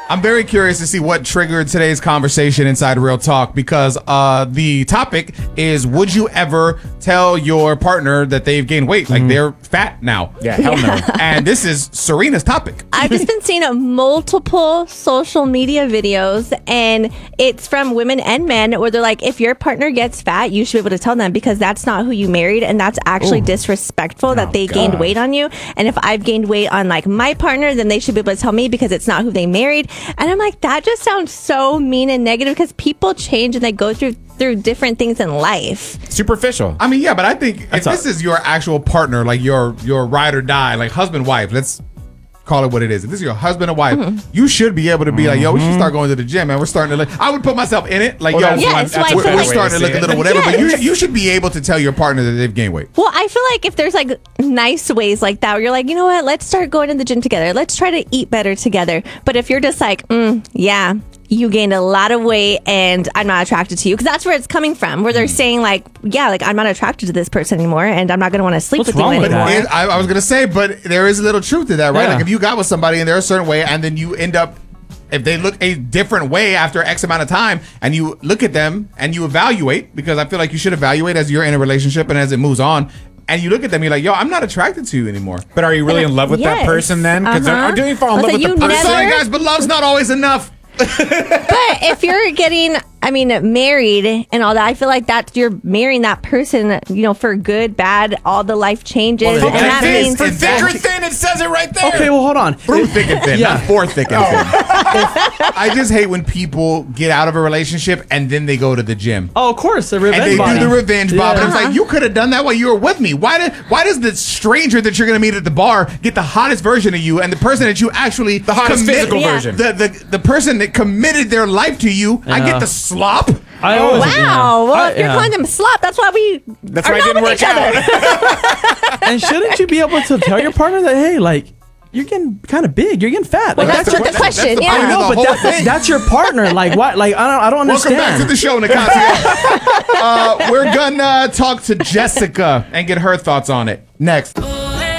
I'm very curious to see what triggered today's conversation inside Real Talk, because the topic is, would you ever tell your partner that they've gained weight? Like they're fat now. Yeah, hell no. And this is Serena's topic. I've just been seeing multiple social media videos, and it's from women and men where they're like, if your partner gets fat, you should be able to tell them, because that's not who you married, and that's actually disrespectful that they gained weight on you. And if I've gained weight on like my partner, then they should be able to tell me, because it's not who they married. And I'm like, that just sounds so mean and negative, because people change and they go through different things in life. Superficial. I mean, yeah, but I think if this is your actual partner, like your ride or die, like husband, wife, let's call it what it is. If this is your husband or wife, you should be able to be like, yo, we should start going to the gym, man. We're starting to look. I would put myself in it. Like, yo, we're starting to look a little whatever, but you should be able to tell your partner that they've gained weight. Well, I feel like if there's like nice ways like that, where you're like, you know what, let's start going to the gym together. Let's try to eat better together. But if you're just like, yeah, you gained a lot of weight and I'm not attracted to you, because that's where it's coming from, where they're saying like, yeah, like I'm not attracted to this person anymore and I'm not going to want to sleep with you anymore. I was going to say, but there is a little truth to that, right? Yeah. Like if you got with somebody and they're a certain way and then you end up, if they look a different way after X amount of time, and you look at them and you evaluate, because I feel like you should evaluate as you're in a relationship and as it moves on, and you look at them, you're like, yo, I'm not attracted to you anymore. But are you really in love with that person then? Because do you fall in love with the person? I'm sorry, guys, but love's not always enough. But if you're getting, married and all that, I feel like you're marrying that person, for good, bad, all the life changes. Well, and that means for thick or thin, it says it right there. Okay, well, hold on. Through thick and thin, not for thick and thin. I just hate when people get out of a relationship and then they go to the gym. Oh, of course, the revenge and they body. do the revenge bob. And it's like, you could have done that while you were with me. Why does the stranger that you're going to meet at the bar get the hottest version of you, and the person that you actually the hottest physical version, the person that committed their life to you, I get the slop. Wow. Well, if you're calling them slop, that's why we are not with each other. And shouldn't you be able to tell your partner that, hey, like, you're getting kind of big, you're getting fat? Well, like, that's the question. Yeah, I know, but that's your partner. Like, what? Like, I don't understand. Welcome back to the show, Nicasio. We're gonna talk to Jessica and get her thoughts on it next.